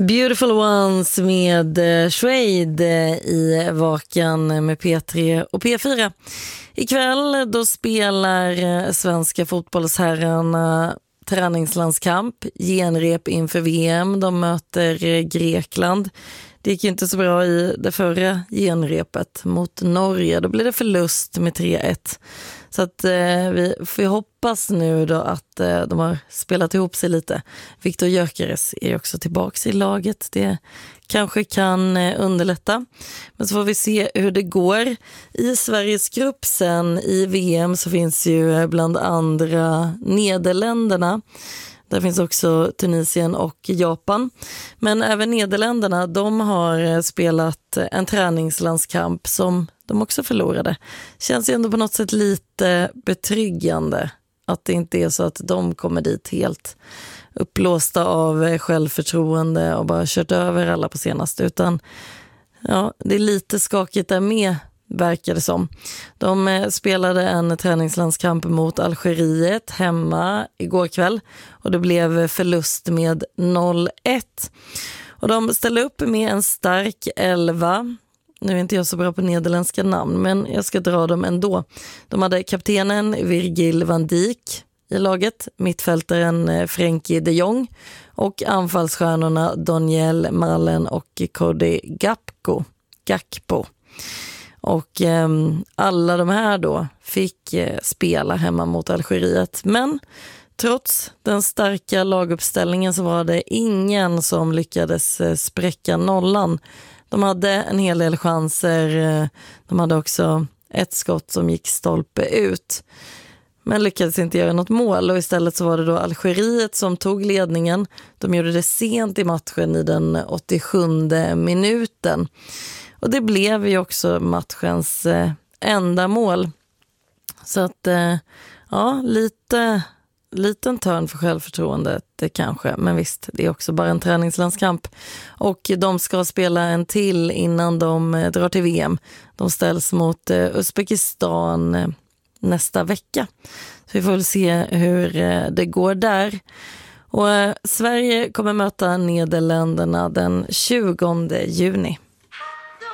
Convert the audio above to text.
Beautiful Ones med Suede i Vaken med P3 och P4. Ikväll då spelar svenska fotbollsherrarna träningslandskamp, genrep inför VM. De möter Grekland. Det gick inte så bra i det förra genrepet mot Norge. Då blev det förlust med 3-1. Så att vi får hoppas nu då att de har spelat ihop sig lite. Viktor Gyökeres är också tillbaka i laget. Det kanske kan underlätta. Men så får vi se hur det går. I Sveriges grupp sen i VM så finns ju bland andra Nederländerna. Där finns också Tunisien och Japan. Men även Nederländerna, de har spelat en träningslandskamp som de också förlorade. Känns ju ändå på något sätt lite betryggande att det inte är så att de kommer dit helt upplåsta av självförtroende och bara kört över alla på senaste. Utan ja, det är lite skakigt där med, verkar det som. De spelade en träningslandskamp mot Algeriet hemma igår kväll och det blev förlust med 0-1. Och de ställde upp med en stark 11. Nu är inte jag så bra på nederländska namn, men jag ska dra dem ändå. De hade kaptenen Virgil van Dijk i laget, mittfältaren Frenkie de Jong och anfallsstjärnorna Daniel Malen och Cody Gakpo. Och alla de här då fick spela hemma mot Algeriet. Men trots den starka laguppställningen så var det ingen som lyckades spräcka nollan. De hade en hel del chanser. De hade också ett skott som gick stolpe ut. Men lyckades inte göra något mål och istället så var det då Algeriet som tog ledningen. De gjorde det sent i matchen i den 87:e minuten. Och det blev ju också matchens enda mål. Så att, ja, liten törn för självförtroendet kanske. Men visst, det är också bara en träningslandskamp. Och de ska spela en till innan de drar till VM. De ställs mot Uzbekistan nästa vecka. Så vi får väl se hur det går där. Och Sverige kommer möta Nederländerna den 20 juni.